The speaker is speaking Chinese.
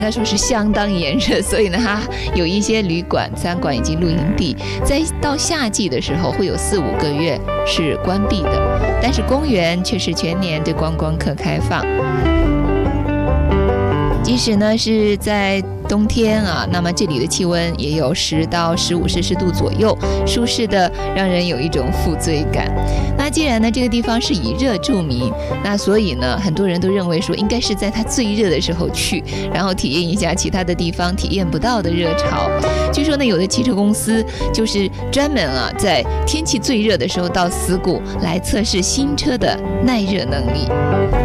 那时候是相当炎热，所以呢，它有一些旅馆、餐馆以及露营地，在到夏季的时候会有4-5个月是关闭的，但是公园却是全年对观光客开放。即使呢是在冬天啊，那么这里的气温也有10到15摄氏度左右，舒适的让人有一种负罪感。那既然呢这个地方是以热著名，那所以呢很多人都认为说应该是在它最热的时候去，然后体验一下其他的地方体验不到的热潮。据说呢有的汽车公司就是专门在天气最热的时候到死谷来测试新车的耐热能力。